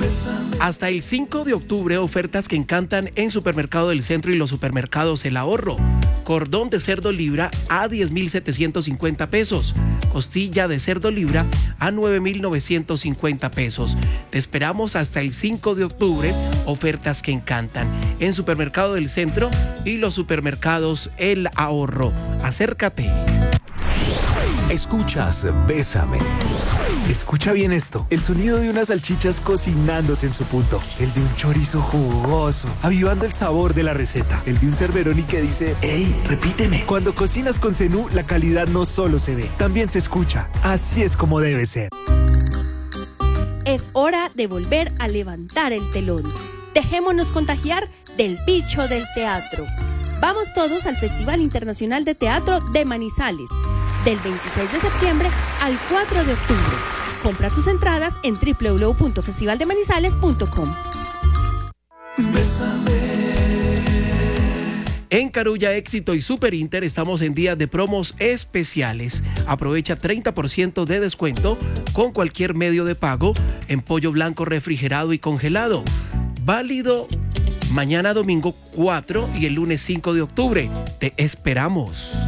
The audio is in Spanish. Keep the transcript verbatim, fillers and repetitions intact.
Hasta el cinco de octubre, ofertas que encantan en Supermercado del Centro y los supermercados El Ahorro. Cordón de cerdo libra a diez mil setecientos cincuenta pesos. Costilla de cerdo libra a nueve mil novecientos cincuenta pesos. Te esperamos hasta el cinco de octubre. Ofertas que encantan en Supermercado del Centro y los supermercados El Ahorro. Acércate. Escuchas Bésame. Escucha bien esto. El sonido de unas salchichas cocinándose en su punto. El de un chorizo jugoso, avivando el sabor de la receta. El de un Cerveroni que dice, ¡ey, repíteme! Cuando cocinas con Zenú, la calidad no solo se ve, también se escucha. Así es como debe ser. Es hora de volver a levantar el telón. Dejémonos contagiar del bicho del teatro. Vamos todos al Festival Internacional de Teatro de Manizales, del veintiséis de septiembre al cuatro de octubre. Compra tus entradas en doble u doble u doble u punto festival de manizales punto com. En Carulla Éxito y Super Inter estamos en días de promos especiales. Aprovecha treinta por ciento de descuento con cualquier medio de pago en pollo blanco refrigerado y congelado. Válido mañana domingo cuatro y el lunes cinco de octubre. Te esperamos.